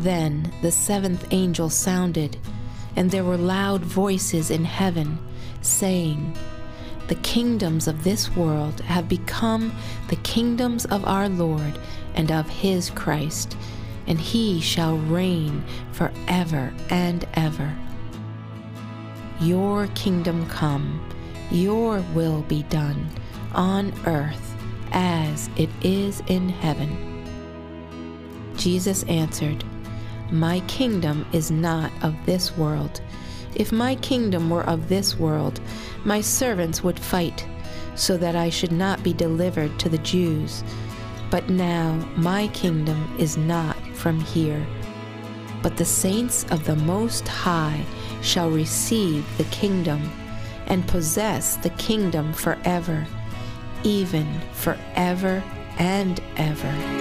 Then the seventh angel sounded, and there were loud voices in heaven, saying, "The kingdoms of this world have become the kingdoms of our Lord and of his Christ, and he shall reign forever and ever. Your kingdom come, your will be done, on earth as it is in heaven." Jesus answered, "My kingdom is not of this world. If my kingdom were of this world, my servants would fight, so that I should not be delivered to the Jews. But now my kingdom is not from here. But the saints of the Most High shall receive the kingdom, and possess the kingdom forever, even forever and ever."